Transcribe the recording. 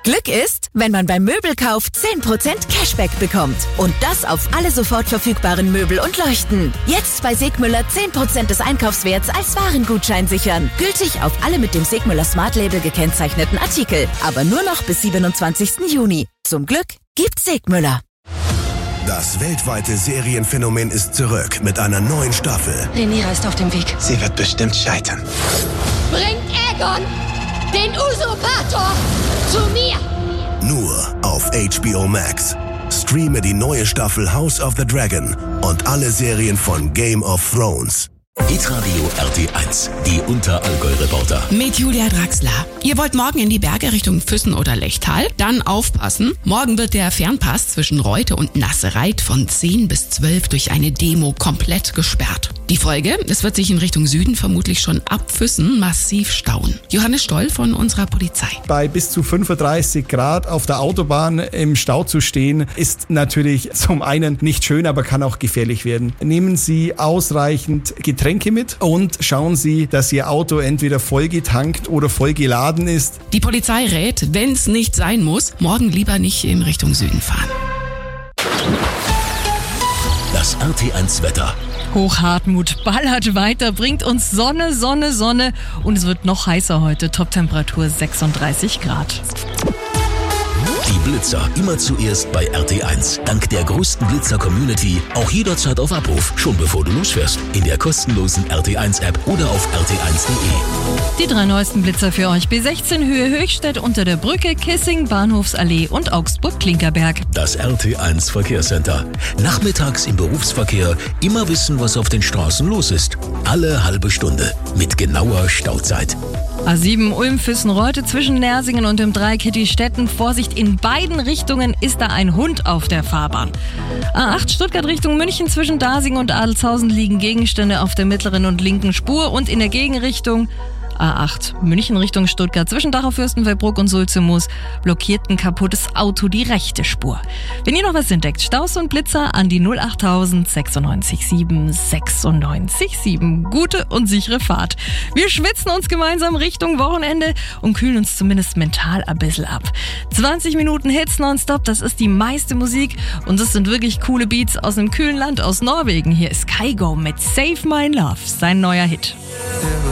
Glück ist, wenn man beim Möbelkauf 10% Cashback bekommt. Und das auf alle sofort verfügbaren Möbel und Leuchten. Jetzt bei Segmüller 10% des Einkaufswerts als Warengutschein sichern. Gültig auf alle mit dem Segmüller Smart Label gekennzeichneten Artikel. Aber nur noch bis 27. Juni. Zum Glück gibt's Segmüller. Das weltweite Serienphänomen ist zurück mit einer neuen Staffel. Rhaenyra ist auf dem Weg. Sie wird bestimmt scheitern. Bringt Aegon, den Usurpator, zu mir! Nur auf HBO Max. Streame die neue Staffel House of the Dragon und alle Serien von Game of Thrones. Hitradio RT1, die Unterallgäu-Reporter. Mit Julia Draxler. Ihr wollt morgen in die Berge Richtung Füssen oder Lechtal? Dann aufpassen. Morgen wird der Fernpass zwischen Reute und Nassereit von 10 bis 12 durch eine Demo komplett gesperrt. Die Folge? Es wird sich in Richtung Süden vermutlich schon ab Füssen massiv stauen. Johannes Stoll von unserer Polizei. Bei bis zu 35 Grad auf der Autobahn im Stau zu stehen, ist natürlich zum einen nicht schön, aber kann auch gefährlich werden. Nehmen Sie ausreichend Getränke mit und schauen Sie, dass Ihr Auto entweder voll getankt oder voll geladen ist. Die Polizei rät, wenn es nicht sein muss, morgen lieber nicht in Richtung Süden fahren. Das RT1 Wetter. Hochhartmut ballert weiter, bringt uns Sonne, Sonne, Sonne und es wird noch heißer heute. Toptemperatur 36 Grad. Die Blitzer immer zuerst bei RT1. Dank der größten Blitzer-Community auch jederzeit auf Abruf, schon bevor du losfährst. In der kostenlosen RT1-App oder auf rt1.de. Die 3 neuesten Blitzer für euch. B16 Höhe Höchstädt unter der Brücke, Kissing, Bahnhofsallee und Augsburg-Klinkerberg. Das RT1 Verkehrscenter. Nachmittags im Berufsverkehr immer wissen, was auf den Straßen los ist. Alle halbe Stunde mit genauer Stauzeit. A7 Ulm-Füssen-Reute zwischen Nersingen und dem Dreieck Hitti-Stetten. Vorsicht, in beiden Richtungen ist da ein Hund auf der Fahrbahn. A8 Stuttgart Richtung München zwischen Dasing und Adelshausen liegen Gegenstände auf der mittleren und linken Spur und in der Gegenrichtung A8 München Richtung Stuttgart zwischen Dachau, Fürstenfeldbruck und Sulzemoos blockiert ein kaputtes Auto die rechte Spur. Wenn ihr noch was entdeckt, Staus und Blitzer an die 08000 96 7 96 7. Gute und sichere Fahrt. Wir schwitzen uns gemeinsam Richtung Wochenende und kühlen uns zumindest mental ein bisschen ab. 20 Minuten Hits nonstop, das ist die meiste Musik und das sind wirklich coole Beats aus einem kühlen Land, aus Norwegen. Hier ist Kygo mit Save My Love, sein neuer Hit.